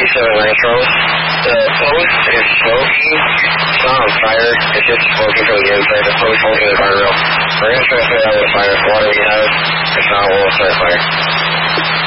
37 Nitro. The post is smoking. It's not on fire. It's just smoking from the inside. The post won't get the guardrail. We're going to try to put it out with fire. The water we have. If not, we'll start a fire.